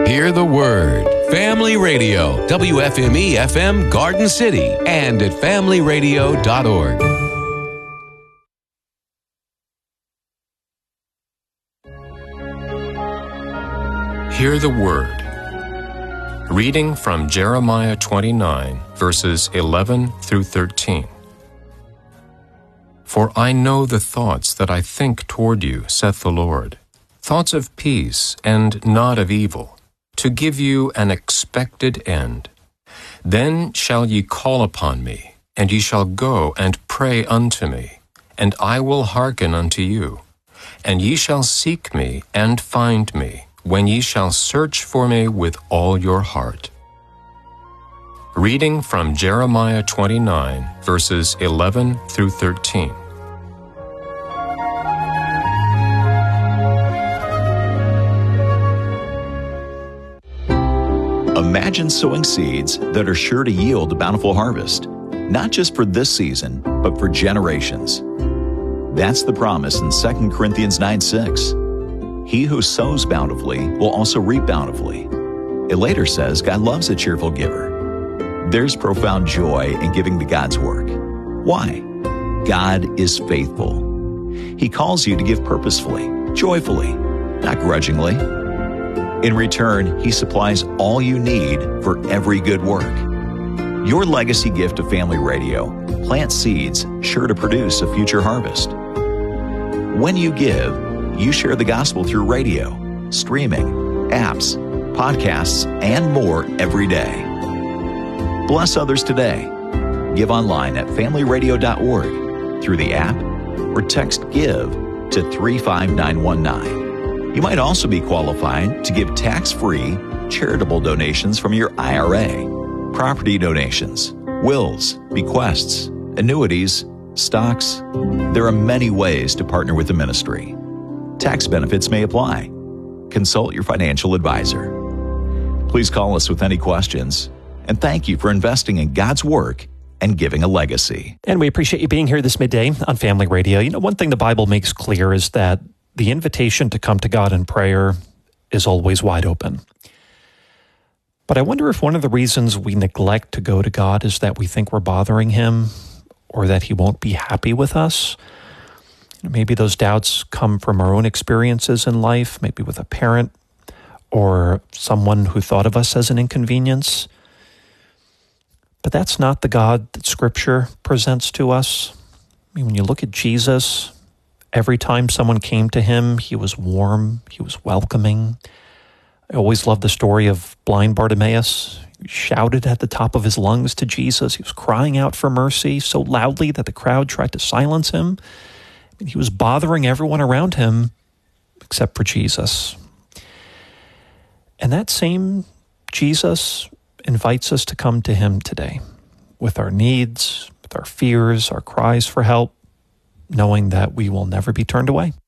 Hear the Word. Family Radio, WFME-FM Garden City, and at familyradio.org. Hear the Word. Reading from Jeremiah 29, verses 11 through 13. For I know the thoughts that I think toward you, saith the Lord, thoughts of peace and not of evil, to give you an expected end. Then shall ye call upon me, and ye shall go and pray unto me, and I will hearken unto you. And ye shall seek me and find me, when ye shall search for me with all your heart. Reading from Jeremiah 29, verses 11 through 13. Imagine sowing seeds that are sure to yield a bountiful harvest, not just for this season, but for generations. That's the promise in 2 Corinthians 9:6. He who sows bountifully will also reap bountifully. It later says God loves a cheerful giver. There's profound joy in giving to God's work. Why? God is faithful. He calls you to give purposefully, joyfully, not grudgingly. In return, He supplies all you need for every good work. Your legacy gift to Family Radio plants seeds sure to produce a future harvest. When you give, you share the gospel through radio, streaming, apps, podcasts, and more every day. Bless others today. Give online at familyradio.org through the app or text GIVE to 35919. You might also be qualified to give tax-free charitable donations from your IRA, property donations, wills, bequests, annuities, stocks. There are many ways to partner with the ministry. Tax benefits may apply. Consult your financial advisor. Please call us with any questions. And thank you for investing in God's work and giving a legacy. And we appreciate you being here this midday on Family Radio. You know, one thing the Bible makes clear is that the invitation to come to God in prayer is always wide open. But I wonder if one of the reasons we neglect to go to God is that we think we're bothering Him or that He won't be happy with us. Maybe those doubts come from our own experiences in life, maybe with a parent or someone who thought of us as an inconvenience. But that's not the God that Scripture presents to us. I mean, when you look at Jesus, every time someone came to Him, He was warm, He was welcoming. I always love the story of blind Bartimaeus. He shouted at the top of his lungs to Jesus. He was crying out for mercy so loudly that the crowd tried to silence him. I mean, he was bothering everyone around him except for Jesus. And that same Jesus invites us to come to Him today with our needs, with our fears, our cries for help, knowing that we will never be turned away.